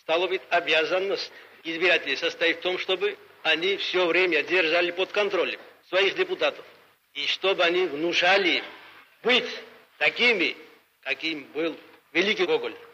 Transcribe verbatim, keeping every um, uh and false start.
Стало быть, обязанность избирателей состоит в том, чтобы они все время держали под контролем своих депутатов. И чтобы они внушали им быть такими, каким был великий Гоголь.